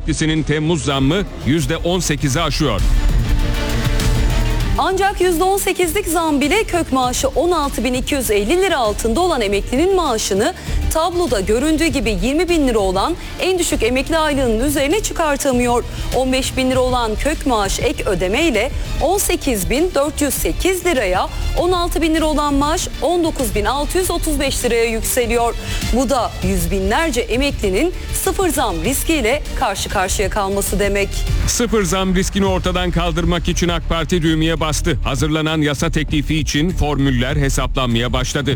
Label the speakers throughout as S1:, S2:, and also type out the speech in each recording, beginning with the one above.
S1: emeklisinin Temmuz zammı %18'i aşıyor.
S2: Ancak %18'lik zam bile kök maaşı 16.250 lira altında olan emeklinin maaşını tabloda göründüğü gibi 20.000 lira olan en düşük emekli aylığının üzerine çıkartamıyor. 15.000 lira olan kök maaş ek ödemeyle 18.408 liraya, 16.000 lira olan maaş 19.635 liraya yükseliyor. Bu da yüz binlerce emeklinin sıfır zam riskiyle karşı karşıya kalması demek.
S1: Sıfır zam riskini ortadan kaldırmak için AK Parti düğmeye bastı. Hazırlanan yasa teklifi için formüller hesaplanmaya başladı.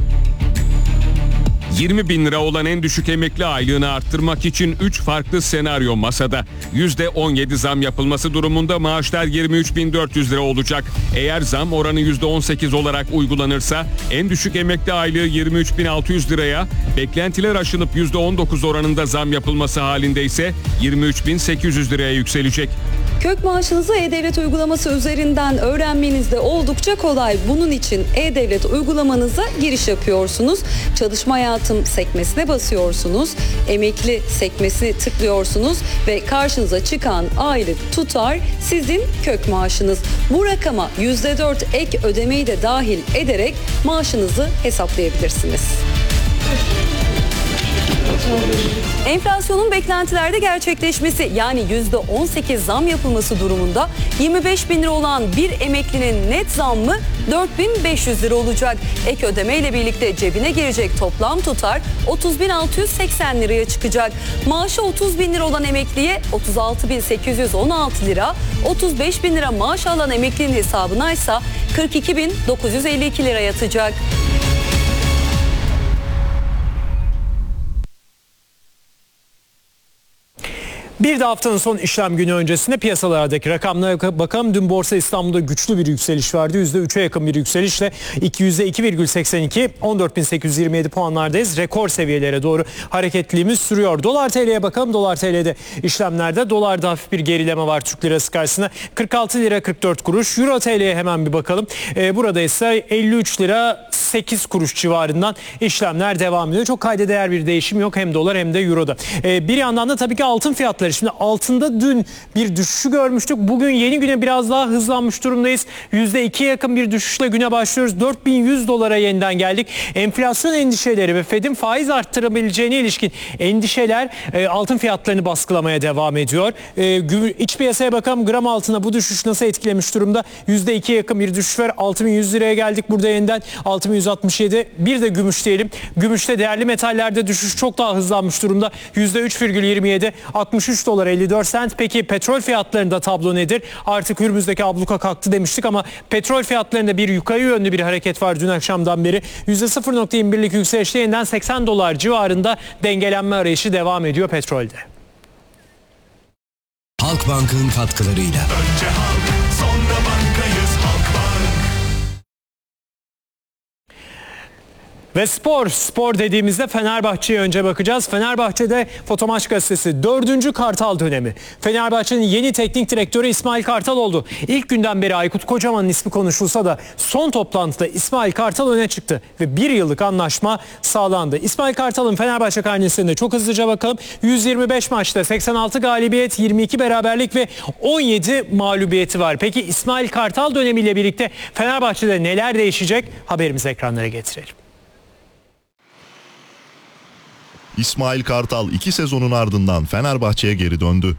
S1: 20.000 lira olan en düşük emekli aylığını arttırmak için 3 farklı senaryo masada. %17 zam yapılması durumunda maaşlar 23.400 lira olacak. Eğer zam oranı %18 olarak uygulanırsa en düşük emekli aylığı 23.600 liraya, beklentiler aşılıp %19 oranında zam yapılması halinde ise 23.800 liraya yükselecek.
S2: Kök maaşınızı E-Devlet uygulaması üzerinden öğrenmeniz de oldukça kolay. Bunun için E-Devlet uygulamanıza giriş yapıyorsunuz. Çalışma hayatım sekmesine basıyorsunuz. Emekli sekmesini tıklıyorsunuz ve karşınıza çıkan aylık tutar sizin kök maaşınız. Bu rakama %4 ek ödemeyi de dahil ederek maaşınızı hesaplayabilirsiniz. Enflasyonun beklentilerde gerçekleşmesi, yani %18 zam yapılması durumunda 25.000 lira olan bir emeklinin net zammı 4.500 lira olacak. Ek ödeme ile birlikte cebine girecek toplam tutar 30.680 liraya çıkacak. Maaşı 30.000 lira olan emekliye 36.816 lira, 35.000 lira maaş alan emeklinin hesabına ise 42.952 lira yatacak.
S3: Bir de haftanın son işlem günü öncesinde piyasalardaki rakamlara bakalım. Dün Borsa İstanbul'da güçlü bir yükseliş vardı. %3'e yakın bir yükselişle %2,82, 14.827 puanlardayız. Rekor seviyelere doğru hareketliliğimiz sürüyor. Dolar TL'ye bakalım. Dolar TL'de işlemlerde dolarda hafif bir gerileme var Türk lirası karşısında. 46 lira 44 kuruş. Euro TL'ye hemen bir bakalım. Burada ise 53 lira 8 kuruş civarından işlemler devam ediyor. Çok kayda değer bir değişim yok hem dolar hem de euroda. Bir yandan da tabii ki altın fiyatları. Şimdi altında dün bir düşüşü görmüştük. Bugün yeni güne biraz daha hızlanmış durumdayız. %2'ye yakın bir düşüşle güne başlıyoruz. 4.100 dolara yeniden geldik. Enflasyon endişeleri ve Fed'in faiz arttırabileceğine ilişkin endişeler altın fiyatlarını baskılamaya devam ediyor. İç piyasaya bakalım. Gram altına bu düşüş nasıl etkilemiş durumda? %2'ye yakın bir düşüş var. 6.100 liraya geldik burada yeniden. 6.167. Bir de gümüş diyelim. Gümüşte değerli metallerde düşüş çok daha hızlanmış durumda. %3,27. 63 dolar 54 sent. Peki petrol fiyatlarında tablo nedir? Artık Hürmüz'deki abluka kalktı demiştik ama petrol fiyatlarında bir yukarı yönlü bir hareket var dün akşamdan beri. %0,21'lik yükselişte yeniden 80 dolar civarında dengelenme arayışı devam ediyor petrolde.
S4: Halkbank'ın katkılarıyla.
S5: Önce halk, sonra bankayız Halkbank.
S3: Ve spor dediğimizde Fenerbahçe'ye önce bakacağız. Fenerbahçe'de Fotomaç Gazetesi 4. Kartal dönemi. Fenerbahçe'nin yeni teknik direktörü İsmail Kartal oldu. İlk günden beri Aykut Kocaman'ın ismi konuşulsa da son toplantıda İsmail Kartal öne çıktı ve 1 yıllık anlaşma sağlandı. İsmail Kartal'ın Fenerbahçe karnesine çok hızlıca bakalım. 125 maçta 86 galibiyet, 22 beraberlik ve 17 mağlubiyeti var. Peki İsmail Kartal dönemiyle birlikte Fenerbahçe'de neler değişecek? Haberimizi ekranlara getirelim.
S6: İsmail Kartal 2 sezonun ardından Fenerbahçe'ye geri döndü.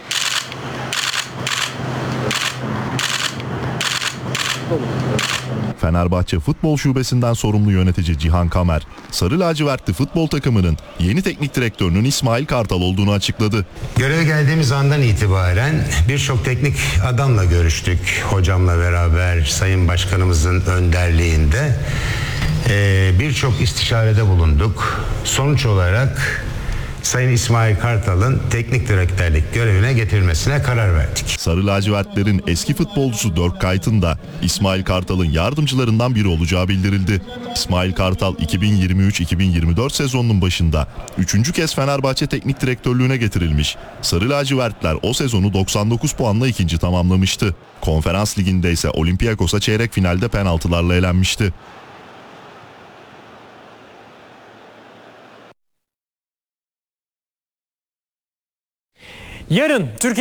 S6: Fenerbahçe Futbol Şubesi'nden sorumlu yönetici Cihan Kamer, Sarı Lacivertli futbol takımının yeni teknik direktörünün İsmail Kartal olduğunu açıkladı.
S7: Göreve geldiğimiz andan itibaren birçok teknik adamla görüştük. Hocamla beraber, Sayın Başkanımızın önderliğinde birçok istişarede bulunduk. Sonuç olarak Sayın İsmail Kartal'ın teknik direktörlük görevine getirilmesine karar verdik.
S6: Sarı lacivertlerin eski futbolcusu Dirk Kuyt'ın da İsmail Kartal'ın yardımcılarından biri olacağı bildirildi. İsmail Kartal 2023-2024 sezonunun başında 3. kez Fenerbahçe teknik direktörlüğüne getirilmiş. Sarı lacivertler o sezonu 99 puanla ikinci tamamlamıştı. Konferans Ligi'nde ise Olympiakos'a çeyrek finalde penaltılarla elenmişti.
S3: Yarın Türkiye